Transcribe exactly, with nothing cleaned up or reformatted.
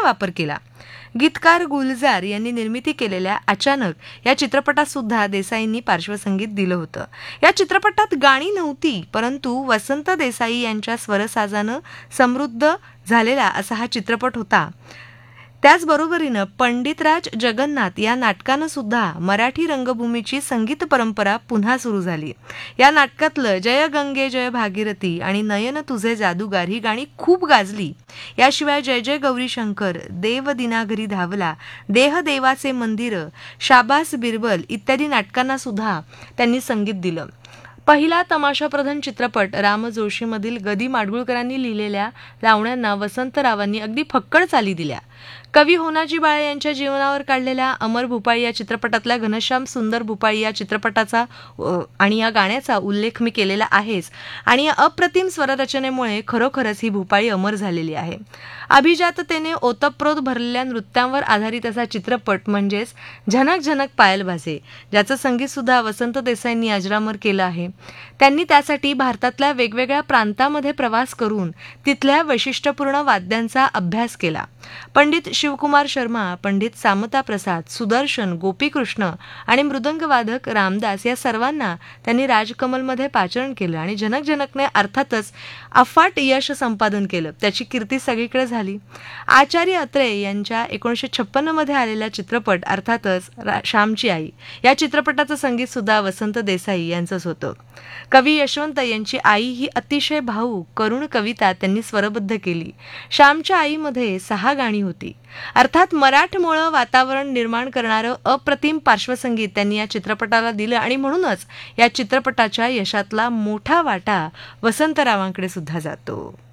वापर केला. गीतकार गुलजार यांनी निर्मिती केलेल्या अचानक या चित्रपटात सुद्धा देसाईंनी पार्श्वसंगीत दिलं होतं. या चित्रपटात गाणी नव्हती, परंतु वसंत देसाई यांच्या स्वरसाजानं समृद्ध झालेला असा हा चित्रपट होता. त्याचबरोबरीनं पंडितराज जगन्नाथ या नाटकानं सुद्धा मराठी रंगभूमीची संगीत परंपरा पुन्हा सुरू झाली. या नाटकातलं जय गंगे जय भागीरथी आणि नयन तुझे जादूगार ही गाणी खूप गाजली. याशिवाय जय जय गौरी शंकर, देव दिनाघरी धावला, देह देवाचे मंदिर, शाबास बिरबल इत्यादी नाटकांना सुद्धा त्यांनी संगीत दिलं. पहिला तमाशाप्रधान चित्रपट राम जोशीमधील गदी माडगुळकरांनी लिहिलेल्या लावण्यांना वसंतरावांनी अगदी फक्कड चाली दिल्या. कवी होनाजी बाळे यांच्या जीवनावर काढलेल्या अमर भूपाळी या चित्रपटातल्या घनश्याम सुंदर भूपाळी या चित्रपटाचा आणि या गाण्याचा उल्लेख मी केलेला आहेच. आणि या अप्रतिम स्वररचनेमुळे खरोखरच ही भूपाळी अमर झालेली आहे. अभिजाततेने ओतप्रोत भरलेल्या नृत्यांवर आधारित असा चित्रपट म्हणजेच झनक झनक पायल भासे, ज्याचं संगीत सुद्धा वसंत देसाईंनी अजरामर केलं आहे. त्यांनी त्यासाठी भारतातल्या वेगवेगळ्या प्रांतामध्ये प्रवास करून तिथल्या वैशिष्ट्यपूर्ण वाद्यांचा अभ्यास केला. पंडित शिवकुमार शर्मा, पंडित सामता प्रसाद, सुदर्शन, गोपीकृष्ण आणि मृदंगवादक रामदास या सर्वांना त्यांनी राजकमलमध्ये पाचारण केलं आणि जनक जनकने अर्थातच अफाट यश संपादन केलं. त्याची कीर्ती सगळीकडे झाली. आचार्य अत्रे यांच्या एकोणीसशे छप्पन्न मध्ये आलेला चित्रपट अर्थातच श्यामची आई या चित्रपटाचं संगीत सुद्धा वसंत देसाई यांचंच होतं. कवी यशवंत यांची आई ही अतिशय भावूक करुण कविता त्यांनी स्वरबद्ध केली. श्यामच्या आईमध्ये सहा गाणी होती. अर्थात मराठमोळं वातावरण निर्माण करणारं अप्रतिम पार्श्वसंगीत त्यांनी या चित्रपटाला दिलं आणि म्हणूनच या चित्रपटाच्या यशातला मोठा वाटा वसंतरावांकडे सुद्धा जातो.